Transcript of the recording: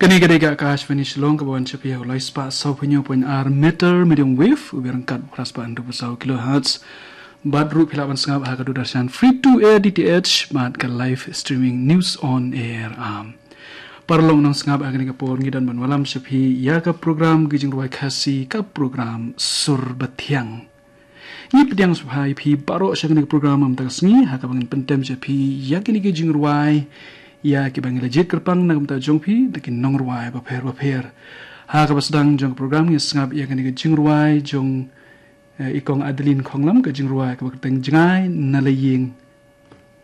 Kani kadega Akashvani Shillong kawan chapia ulai spa saupunyo point r meter medium wave uberangkat raspa 20 kilohertz badru pilawan sengap hakadu darsan free to air DTH mat ka live streaming news on air parlong nang sengap agani kapor ngidan ban malam chapi ya ka program gijing ruai khasi ka program surbatiang ni pediang subhai pi baro syagani program am taksni hakabangin pentem chapi ya kini gijing ruai ya ki bangi lejit kerpang nagam ta jongpi dakin nong ruai baper ha ka basdang jong program ni sngap ya kani jing ruai jong ikong adlin khonglam ka jing ruai ka bakteng jingai na leying